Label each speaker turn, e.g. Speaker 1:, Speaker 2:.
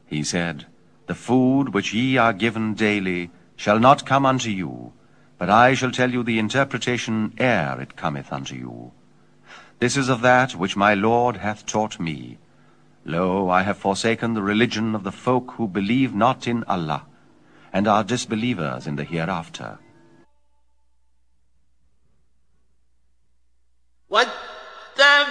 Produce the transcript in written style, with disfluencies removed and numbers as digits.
Speaker 1: He said, The food which ye are given daily shall not come unto you, but I shall tell you the interpretation ere it cometh unto you. This is of that which my Lord hath taught me. Lo, I have forsaken the religion of the folk who believe not in Allah, and are disbelievers in the hereafter.
Speaker 2: What?